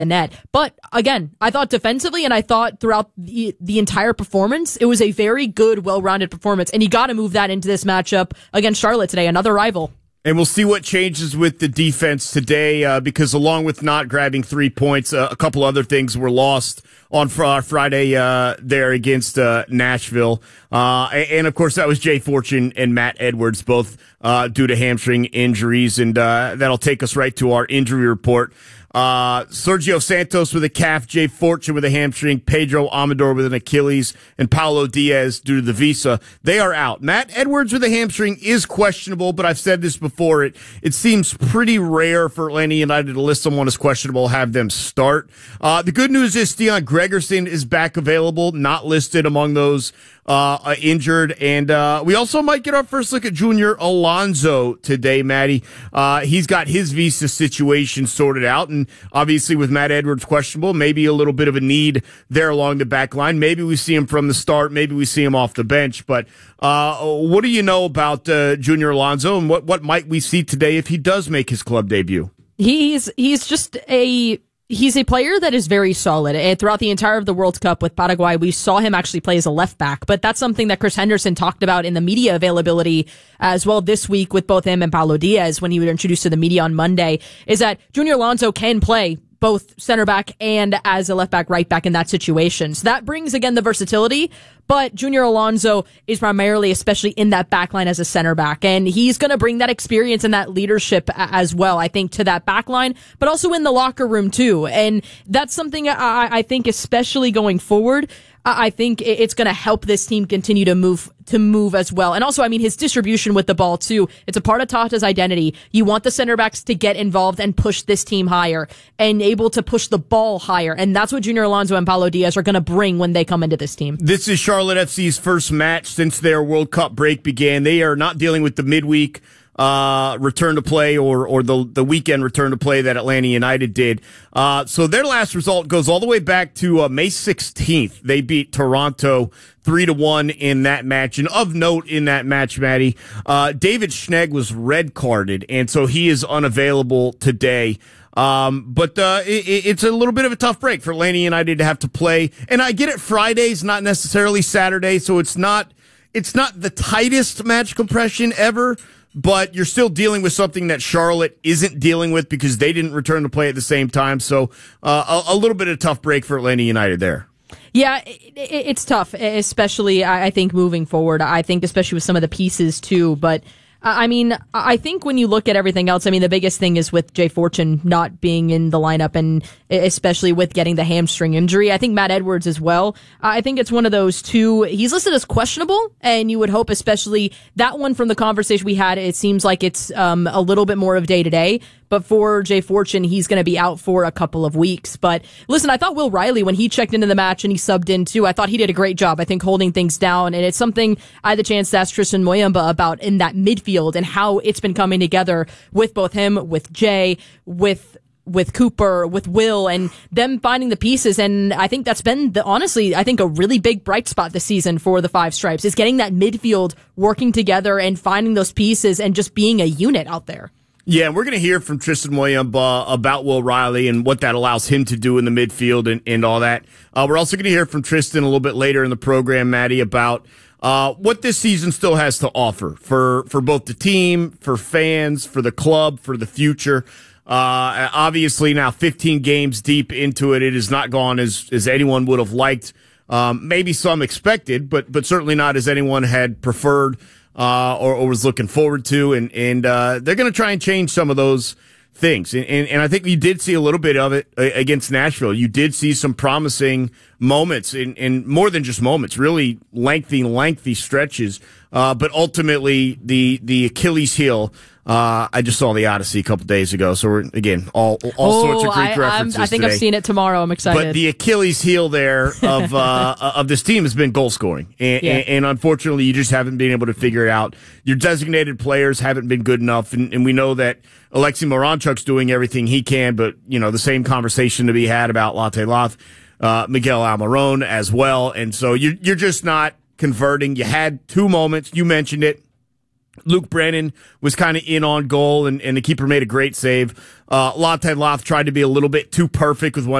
the net. But again, I thought defensively and I thought throughout the entire performance, it was a very good, well-rounded performance. And you got to move that into this matchup against Charlotte today, another rival. And we'll see what changes with the defense today, because along with not grabbing 3 points, a couple other things were lost on Friday there against Nashville. And, of course, that was Jay Fortune and Matt Edwards, both due to hamstring injuries. And that'll take us right to our injury report. Sergio Santos with a calf, Jay Fortune with a hamstring, Pedro Amador with an Achilles, and Paulo Diaz due to the visa. They are out. Matt Edwards with a hamstring is questionable, but I've said this before. It seems pretty rare for Atlanta United to list someone as questionable, have them start. The good news is Stian Gregerson is back available, not listed among those injured. And we also might get our first look at Junior Alonso today, Maddie. He's got his visa situation sorted out, and obviously with Matt Edwards questionable, maybe a little bit of a need there along the back line. Maybe we see him from the start, maybe we see him off the bench. But what do you know about Junior Alonso, and what might we see today if he does make his club debut? He's a player that is very solid. And throughout the entire of the World Cup with Paraguay, we saw him actually play as a left back. But that's something that Chris Henderson talked about in the media availability as well this week with both him and Paulo Diaz when he was introduced to the media on Monday, is that Junior Alonso can play both center back and as a left back, right back in that situation. So that brings, again, the versatility. But Junior Alonso is primarily, especially in that back line as a center back. And he's going to bring that experience and that leadership as well, I think, to that back line, but also in the locker room too. And that's something I think, especially going forward, I think it's going to help this team continue to move as well. And also, I mean, his distribution with the ball too. It's a part of Tata's identity. You want the center backs to get involved and push this team higher and able to push the ball higher. And that's what Junior Alonso and Paulo Diaz are going to bring when they come into this team. This is Charlotte FC's first match since their World Cup break began. They are not dealing with the midweek return to play or the weekend return to play that Atlanta United did. So their last result goes all the way back to May 16th. They beat Toronto 3-1 in that match. And of note in that match, Maddie, David Schnegg was red carded, and so he is unavailable today. But it's a little bit of a tough break for Atlanta United to have to play. And I get it, Friday's not necessarily Saturday, so it's not the tightest match compression ever. But you're still dealing with something that Charlotte isn't dealing with because they didn't return to play at the same time. So a little bit of a tough break for Atlanta United there. Yeah, it's tough, especially, I think, moving forward. I think especially with some of the pieces, too. But, I mean, I think when you look at everything else, I mean, the biggest thing is with Jay Fortune not being in the lineup, and especially with getting the hamstring injury. I think Matt Edwards as well. I think it's one of those two. He's listed as questionable, and you would hope, especially that one from the conversation we had, it seems like it's a little bit more of day-to-day. But for Jay Fortune, he's going to be out for a couple of weeks. But listen, I thought Will Riley, when he checked into the match and he subbed in too, I thought he did a great job, I think, holding things down. And it's something I had the chance to ask Tristan Moyamba about in that midfield and how it's been coming together with both him, with Jay, with Cooper, with Will, and them finding the pieces. And I think that's been, honestly, I think a really big bright spot this season for the Five Stripes is getting that midfield working together and finding those pieces and just being a unit out there. Yeah, we're going to hear from Tristan Moyamba about Will Riley and what that allows him to do in the midfield and all that. We're also going to hear from Tristan a little bit later in the program, Maddie, about what this season still has to offer for both the team, for fans, for the club, for the future. Obviously, now 15 games deep into it, it has not gone as anyone would have liked. Maybe some expected, but certainly not as anyone had preferred. Or was looking forward to, and they're going to try and change some of those things. And I think you did see a little bit of it against Nashville. You did see some promising moments, in more than just moments, really lengthy stretches. But ultimately, the Achilles heel. I just saw the Odyssey a couple days ago, so we're again all sorts of Greek references. I think today. I've seen it tomorrow. I'm excited. But the Achilles heel there of this team has been goal scoring, and unfortunately, you just haven't been able to figure it out. Your designated players haven't been good enough, and we know that Alexei Moranchuk's doing everything he can. But the same conversation to be had about Latte Lath, Miguel Almiron as well, and so you're just not converting. You had two moments. You mentioned it. Luke Brennan was kind of in on goal, and the keeper made a great save. Latte Loth tried to be a little bit too perfect with one